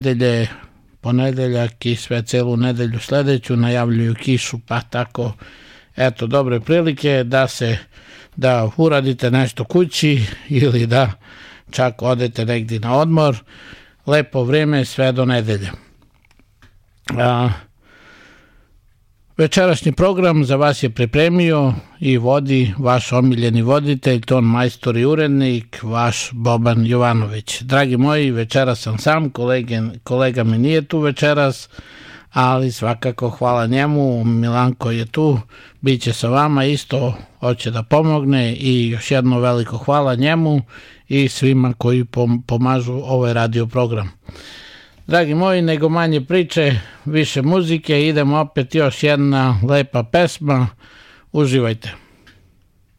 nedelje, ponedeljak i sve celu nedelju sledeću najavljuju kišu, pa tako eto dobre prilike da uradite nešto kući ili da čak odete negdje na odmor. Lepo vrijeme sve do nedelje. Večerašnji program za vas je pripremio i vodi vaš omiljeni voditelj, ton majstor i urednik, vaš Boban Jovanović. Dragi moji, večeras sam sam, kolega mi nije tu večeras, ali svakako hvala njemu, Milanko je tu, bit će sa vama isto, hoće da pomogne i još jedno veliko hvala njemu i svima koji pomažu ovaj radio program. Dragi moji, nego manje priče, više muzike, idemo opet još jedna lepa pesma, uživajte.